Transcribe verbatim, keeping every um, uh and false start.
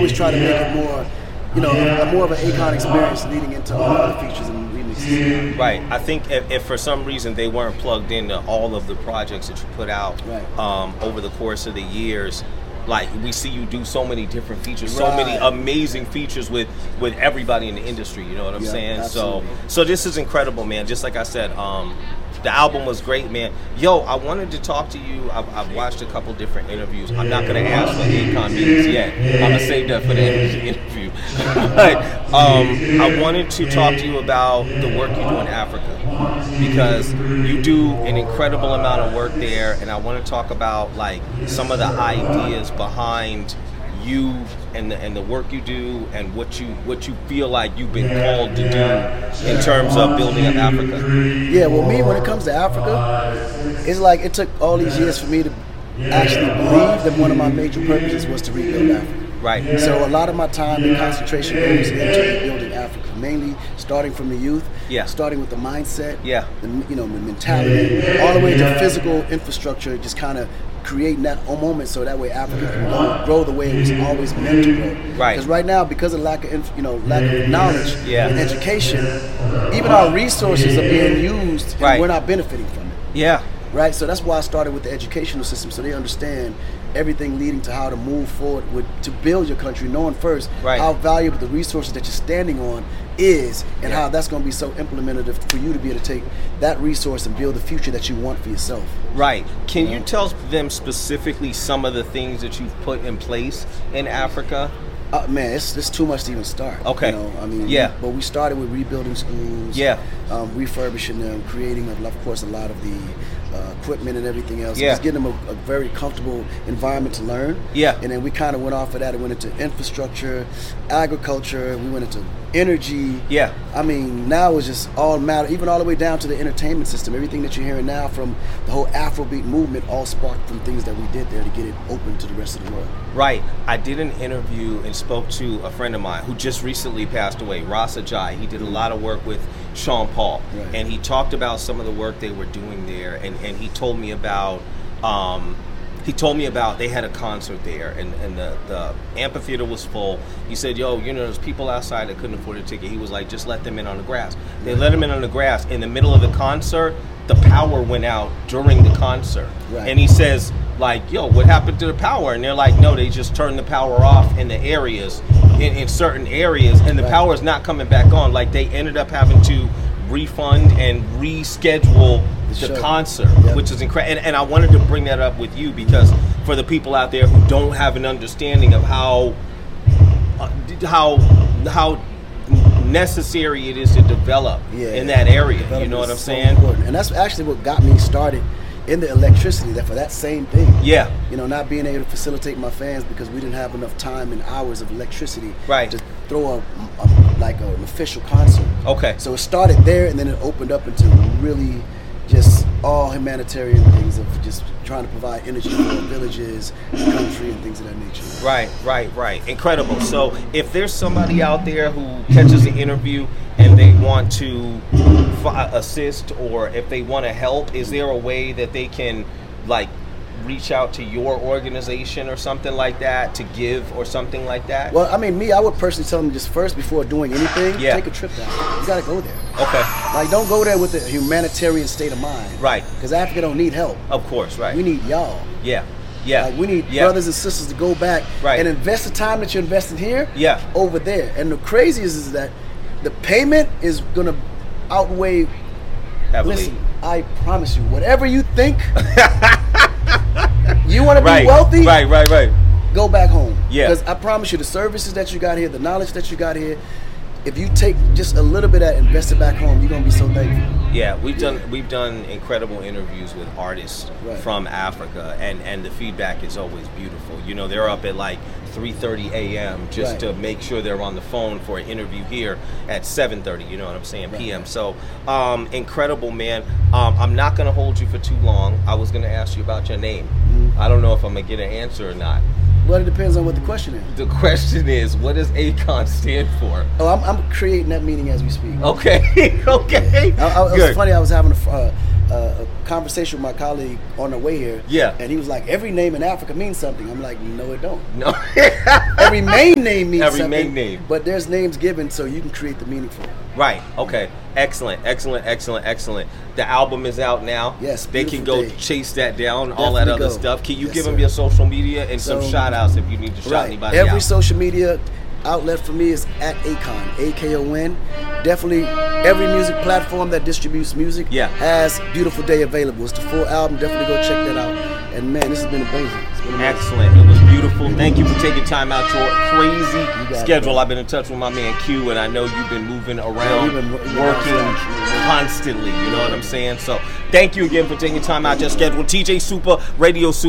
always try to make it more, you know, a, a more of an Akon experience leading into all the other features and remixes. Right. I think if, if for some reason they weren't plugged into all of the projects that you put out right. um, over the course of the years, like we see you do so many different features, so right. many amazing features with, with everybody in the industry. You know what I'm yeah, saying? Absolutely. So so this is incredible, man. Just like I said, um, the album was great, man. Yo, I wanted to talk to you. I've, I've watched a couple different interviews. I'm not gonna ask what Akon means yet. I'm gonna save that for the end of the interview. But um, I wanted to talk to you about the work you do in Africa, because you do an incredible amount of work there, and I want to talk about like some of the ideas behind you and the and the work you do and what you what you feel like you've been called to do in terms of building up Africa. Yeah, well, me, when it comes to Africa, it's like it took all these years for me to actually believe that one of my major purposes was to rebuild Africa. Right. So a lot of my time and concentration goes into rebuilding Africa, mainly starting from the youth, yeah. starting with the mindset, yeah. the, you know, the mentality, all the way to physical infrastructure, just kind of creating that moment so that way Africa can grow, grow the way it was always meant to grow. Right. Because right now, because of lack of, you know, lack of knowledge yeah. and education, even our resources are being used and right. we're not benefiting from it. Yeah. Right. So that's why I started with the educational system, so they understand everything leading to how to move forward with to build your country, knowing first right. how valuable the resources that you're standing on is, and yeah. how that's going to be so implementative for you to be able to take that resource and build the future that you want for yourself. Right. Can you, you know? tell them specifically some of the things that you've put in place in Africa? Uh, man, it's, it's too much to even start. Okay. You know, I mean, yeah. We, but we started with rebuilding schools, yeah, um, refurbishing them, creating, of course, a lot of the uh, equipment and everything else. Yeah. Just getting them a, a very comfortable environment to learn. Yeah. And then we kind of went off of that and went into infrastructure, agriculture. We went into energy. Yeah. I mean, now it's just all matter, even all the way down to the entertainment system. Everything that you're hearing now from the whole Afrobeat movement all sparked from things that we did there to get it open to the rest of the world. Right. I did an interview and spoke to a friend of mine who just recently passed away, Ras Ajay. He did a lot of work with Sean Paul. Right. And he talked about some of the work they were doing there. And, and he told me about... Um, He told me about they had a concert there, and, and the, the amphitheater was full. He said, yo, you know, there's people outside that couldn't afford a ticket. He was like, just let them in on the grass. They let them in on the grass. In the middle of the concert, the power went out during the concert. Right. And he says, like, yo, what happened to the power? And they're like, no, they just turned the power off in the areas, in, in certain areas, and the right. power is not coming back on. Like, they ended up having to refund and reschedule the sure. concert, yep. which is incredible. And, and I wanted to bring that up with you because for the people out there who don't have an understanding of how uh, how how necessary it is to develop yeah, in that area, you know what I'm so saying? Important. And that's actually what got me started in the electricity, that for that same thing. Yeah. You know, not being able to facilitate my fans because we didn't have enough time and hours of electricity right. to throw a, a like a, an official concert. Okay. So it started there, and then it opened up into really just all humanitarian things of just trying to provide energy for villages, the country, and things of that nature. Right, right, right. Incredible. So if there's somebody out there who catches the interview and they want to f- assist, or if they want to help, is there a way that they can like reach out to your organization or something like that to give or something like that? Well, I mean, me, I would personally tell them just first before doing anything, yeah. take a trip down. You got to go there. Okay. Like, don't go there with a humanitarian state of mind. Right. Because Africa don't need help. Of course, right. We need y'all. Yeah. Yeah. Like, we need yeah. brothers and sisters to go back right. and invest the time that you're investing here yeah. over there. And the craziest is that the payment is going to outweigh. Heavily. Listen, I promise you, whatever you think you want to be right. wealthy, right, right, right. go back home. Yeah. Because I promise you, the services that you got here, the knowledge that you got here, if you take just a little bit of that and invest it back home, you're gonna be so thankful. Yeah, we've done we've done incredible interviews with artists right. from Africa, and, and the feedback is always beautiful. You know, they're up at like three thirty a.m. just right. to make sure they're on the phone for an interview here at seven thirty. You know what I'm saying? Right. P M. So, um, incredible, man. Um, I'm not gonna hold you for too long. I was gonna ask you about your name. Mm-hmm. I don't know if I'm gonna get an answer or not. Well, it depends on what the question is. The question is, what does Akon stand for? Oh, I'm, I'm creating that meaning as we speak. Okay, okay. I, I, it Good. was funny. I was having a, uh, a, a conversation with my colleague on the way here. Yeah. And he was like, every name in Africa means something. I'm like, no, it don't. No. Every main name means Every something. main name. But there's names given, so you can create the meaning for it. Right. Okay. Excellent. Excellent. Excellent. Excellent. The album is out now. Yes. They can go day. chase that down. All that Definitely other go. stuff. Can you Yes, give sir. them your social media and So, some shout outs if you need to shout Right. anybody Every out? social media outlet for me is at Akon, A K O N. Definitely every music platform that distributes music Yeah. has Beautiful Day available. It's the full album. Definitely go check that out. And man, this has been amazing. It's been amazing. Excellent. It was beautiful. Thank you for taking time out your crazy got it, schedule. bro. I've been in touch with my man Q, and I know you've been moving around, Yeah, we've been- we've been working nonstop. constantly. You know what I'm saying? So thank you again for taking time out your schedule. T J Super, Radio Super.